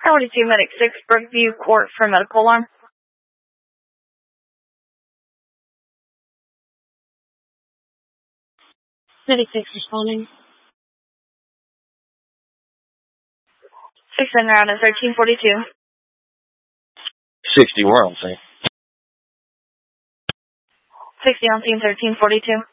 42 Medic 6, Brookview Court for medical alarm. Medic 6 responding. 6 en route at 1342. 60, we're on scene. 60 on scene 1342.